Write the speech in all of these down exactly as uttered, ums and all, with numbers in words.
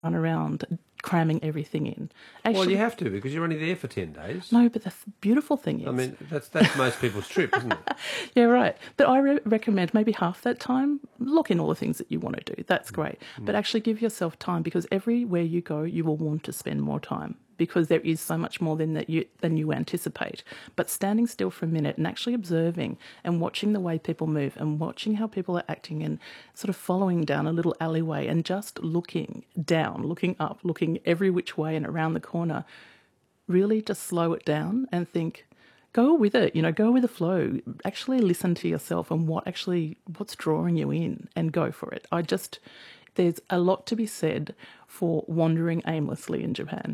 run around cramming everything in. Actually, well, you have to because you're only there for ten days. No, but the beautiful thing is... I mean, that's that's most people's trip, isn't it? Yeah, right. But I re- recommend maybe half that time, lock in all the things that you want to do. That's great. Mm. But actually give yourself time, because everywhere you go, you will want to spend more time, because there is so much more than that you than you anticipate. But standing still for a minute and actually observing and watching the way people move and watching how people are acting and sort of following down a little alleyway and just looking down, looking up, looking every which way and around the corner, really just slow it down and think, go with it, you know, go with the flow. Actually listen to yourself and what actually, what's drawing you in, and go for it. I just, there's a lot to be said for wandering aimlessly in Japan.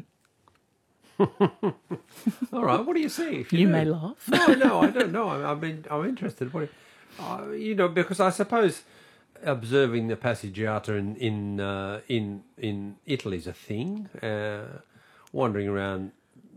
All right, what do you see? If you you do? may laugh. No, no, I don't know. I, I mean, I'm interested. What, uh, you know, because I suppose observing the Passeggiata in in uh, in in Italy is a thing. Uh, wandering around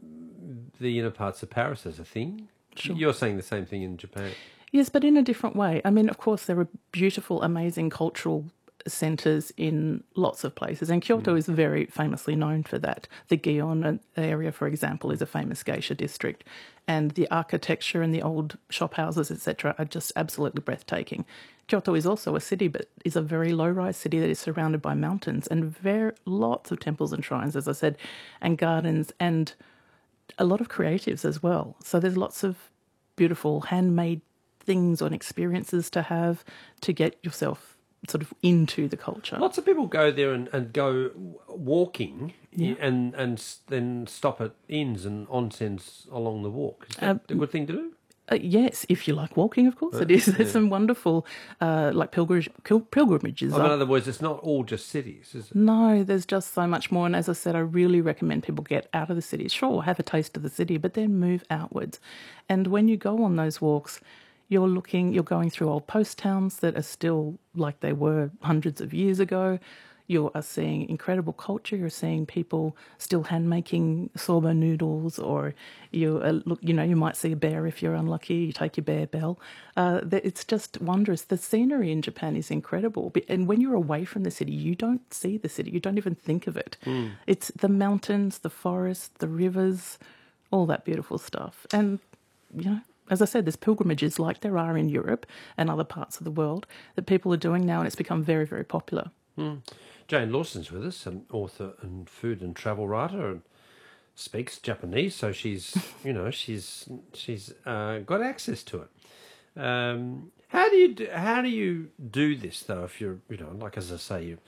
the inner parts of Paris is a thing. Sure. You're saying the same thing in Japan. Yes, but in a different way. I mean, of course, there are beautiful, amazing cultural centres in lots of places, and Kyoto mm. is very famously known for that. The Gion area, for example, is a famous geisha district, and the architecture and the old shop houses, et cetera, are just absolutely breathtaking. Kyoto is also a city, but is a very low-rise city that is surrounded by mountains and very lots of temples and shrines, as I said, and gardens, and a lot of creatives as well. So there's lots of beautiful handmade things and experiences to have to get yourself sort of into the culture. Lots of people go there and, and go walking yeah. and and then stop at inns and onsens along the walk. Is that um, a good thing to do? Uh, yes, if you like walking, of course, uh, it is. There's yeah. some wonderful uh, like pilgrim, pilgrimages. Oh, in other words, it's not all just cities, is it? No, there's just so much more. And as I said, I really recommend people get out of the city. Sure, have a taste of the city, but then move outwards. And when you go on those walks, you're looking, you're going through old post towns that are still like they were hundreds of years ago. You are seeing incredible culture. You're seeing people still hand making soba noodles, or you uh, look, you know, you might see a bear if you're unlucky. You take your bear bell. Uh, it's just wondrous. The scenery in Japan is incredible, and when you're away from the city, you don't see the city. You don't even think of it. Mm. It's the mountains, the forests, the rivers, all that beautiful stuff, and you know. As I said, there's pilgrimages like there are in Europe and other parts of the world that people are doing now, and it's become very, very popular. Mm. Jane Lawson's with us, an author and food and travel writer, and speaks Japanese, so she's, you know, she's she's uh, got access to it. Um, how do you do, how do you do this though? If you're, you know, like as I say, you,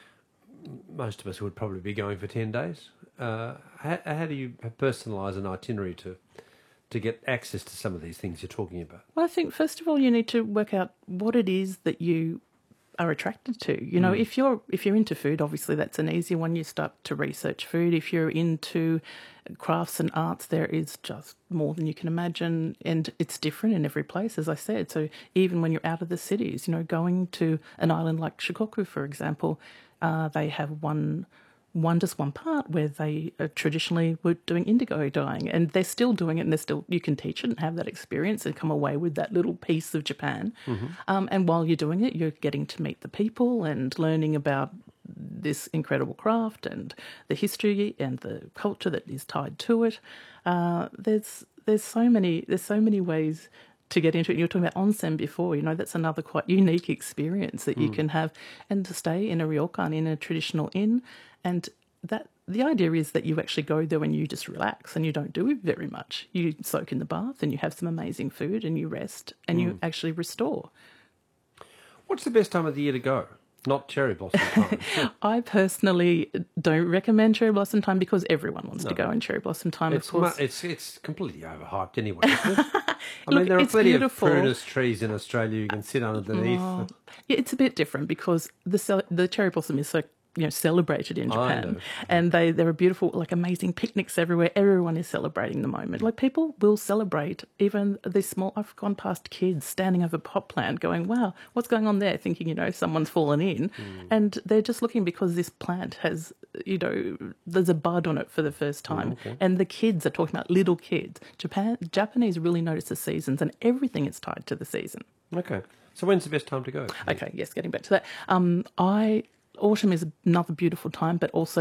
most of us would probably be going for ten days. Uh, how, how do you personalise an itinerary to? to get access to some of these things you're talking about? Well, I think, first of all, you need to work out what it is that you are attracted to. You know, mm. if you're if you're into food, obviously that's an easy one. You start to research food. If you're into crafts and arts, there is just more than you can imagine, and it's different in every place, as I said. So even when you're out of the cities, you know, going to an island like Shikoku, for example, uh, they have one... one just one part where they uh, traditionally were doing indigo dyeing, and they're still doing it, and they're still, you can teach it and have that experience and come away with that little piece of Japan. Mm-hmm. Um, and while you're doing it, you're getting to meet the people and learning about this incredible craft and the history and the culture that is tied to it. Uh, there's there's so many there's so many ways to get into it. You were talking about onsen before, you know, that's another quite unique experience that you mm. can have, and to stay in a ryokan, in a traditional inn. And that the idea is that you actually go there and you just relax and you don't do very much. You soak in the bath and you have some amazing food and you rest and mm. you actually restore. What's the best time of the year to go? Not cherry blossom time. I personally don't recommend cherry blossom time because everyone wants no. to go in cherry blossom time, it's of course. Mu- it's it's completely overhyped anyway, isn't it? I Look, mean, there are plenty beautiful. of prunus trees in Australia you can sit underneath. Oh, yeah, it's a bit different because the the cherry blossom is so, you know, celebrated in Japan, and they there are beautiful, like, amazing picnics everywhere. Everyone is celebrating the moment. Like, people will celebrate even these small. I've gone past kids standing over a pot plant, going, "Wow, what's going on there?" Thinking, you know, someone's fallen in, mm. and they're just looking because this plant has, you know, there's a bud on it for the first time, mm, okay. and the kids are talking about little kids. Japan Japanese really notice the seasons, and everything is tied to the season. Okay, so when's the best time to go? Okay, yes, getting back to that, um, I. Autumn is another beautiful time, but also